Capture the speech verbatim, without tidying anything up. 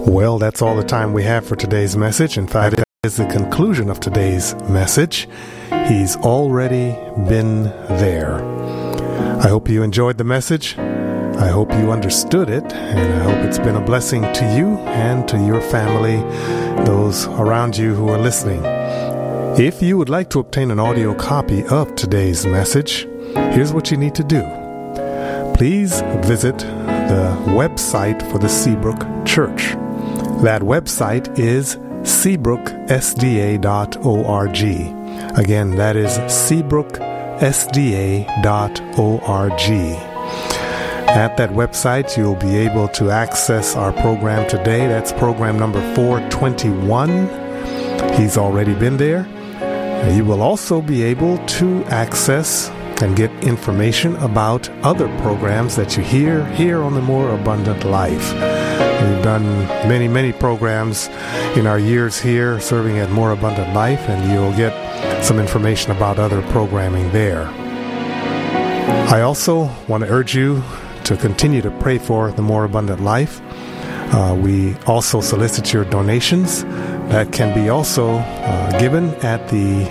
Well, that's all the time we have for today's message. In fact, that is the conclusion of today's message. He's already been there. I hope you enjoyed the message. I hope you understood it, and I hope it's been a blessing to you and to your family, those around you who are listening. If you would like to obtain an audio copy of today's message, here's what you need to do. Please visit the website for the Seabrook Church. That website is seabrook s d a dot org. Again, that is seabrook s d a dot org. At that website, you'll be able to access our program today. That's program number four twenty-one. He's already been there. You will also be able to access and get information about other programs that you hear here on the More Abundant Life. We've done many, many programs in our years here serving at More Abundant Life, and you'll get some information about other programming there. I also want to urge you to continue to pray for the More Abundant Life. Uh, we also solicit your donations that can be also uh, given at the